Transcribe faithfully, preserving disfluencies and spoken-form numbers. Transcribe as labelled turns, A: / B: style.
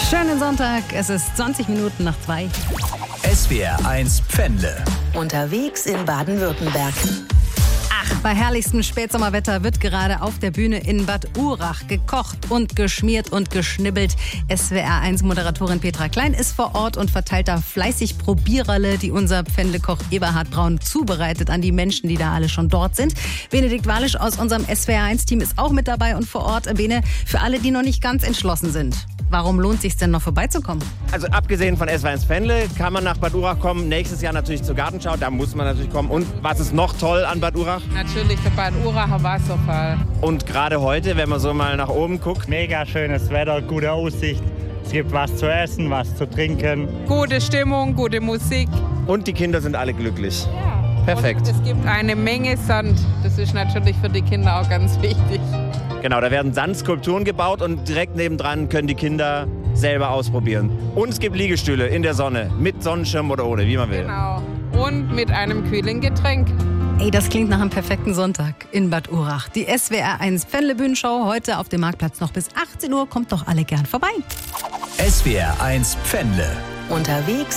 A: Schönen Sonntag, es ist zwanzig Minuten nach zwei.
B: S W R eins Pfändle.
C: Unterwegs in Baden-Württemberg.
A: Ach, bei herrlichstem Spätsommerwetter wird gerade auf der Bühne in Bad Urach gekocht und geschmiert und geschnibbelt. S W R eins Moderatorin Petra Klein ist vor Ort und verteilt da fleißig Probiererle, die unser Pfändlekoch Eberhard Braun zubereitet an die Menschen, die da alle schon dort sind. Benedikt Walisch aus unserem S W R eins Team ist auch mit dabei und vor Ort. Bene, für alle, die noch nicht ganz entschlossen sind, warum lohnt es sich denn noch vorbeizukommen?
D: Also abgesehen von S W R eins Pfändle kann man nach Bad Urach kommen. Nächstes Jahr natürlich zur Gartenschau, da muss man natürlich kommen. Und was ist noch toll an Bad Urach?
E: Natürlich der Bad Uracher Wasserfall.
D: Und gerade heute, wenn man so mal nach oben guckt.
F: Mega schönes Wetter, gute Aussicht. Es gibt was zu essen, was zu trinken.
E: Gute Stimmung, gute Musik.
D: Und die Kinder sind alle glücklich.
E: Ja.
D: Perfekt.
E: Und es gibt eine Menge Sand. Das ist natürlich für die Kinder auch ganz wichtig.
D: Genau, da werden Sandskulpturen gebaut und direkt nebendran können die Kinder selber ausprobieren. Und es gibt Liegestühle in der Sonne, mit Sonnenschirm oder ohne, wie man will.
E: Genau. Und mit einem kühlen Getränk.
A: Ey, das klingt nach einem perfekten Sonntag in Bad Urach. Die S W R eins Pfändle-Bühnenshow heute auf dem Marktplatz noch bis achtzehn Uhr. Kommt doch alle gern vorbei.
B: S W R eins Pfändle.
C: Unterwegs